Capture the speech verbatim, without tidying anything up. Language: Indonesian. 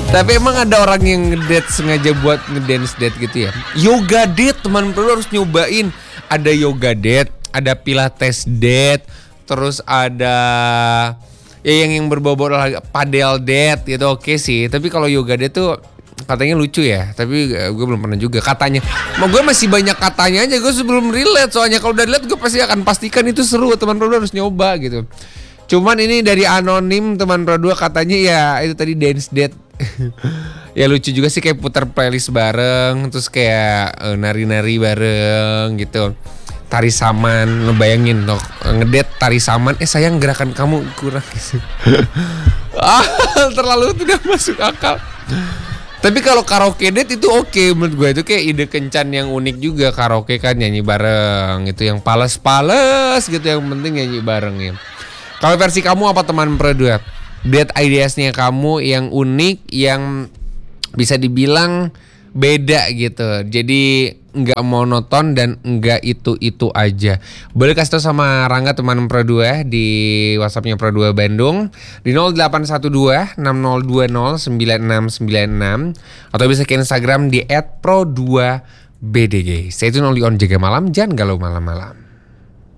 Tapi emang ada orang yang ngedate sengaja buat ngedance date gitu ya. Yoga date teman perlu harus nyobain. Ada yoga date, ada pilates date, terus ada ya yang yang berbau-bau olahraga padel date gitu oke sih. Tapi kalau yoga date tuh katanya lucu ya. Tapi gue belum pernah juga katanya. Mau gue masih banyak katanya aja gue sebelum relate soalnya kalau udah relate gue pasti akan pastikan itu seru teman perlu harus nyoba gitu. Cuman ini dari anonim teman Pro dua katanya ya itu tadi dance date. Ya lucu juga sih kayak putar playlist bareng terus kayak uh, nari-nari bareng gitu. Tari saman, ngebayangin dong ngedate tari saman eh sayang gerakan kamu kurang gitu. Ah, terlalu tidak masuk akal. Tapi kalau karaoke date itu oke okay, menurut gue itu kayak ide kencan yang unik juga karaoke kan nyanyi bareng gitu yang pales-pales gitu yang penting nyanyi bareng ya. Kalau versi kamu apa teman Pro dua? Date ideasnya kamu yang unik, yang bisa dibilang beda gitu. Jadi nggak monoton dan nggak itu-itu aja. Boleh kasih tau sama Rangga teman Pro dua di WhatsAppnya Pro dua Bandung di nol delapan satu dua enam nol dua nol sembilan enam sembilan enam atau bisa ke Instagram di et pro dua b d g. Stay tune only on Jaga Malam, jangan galau malam-malam.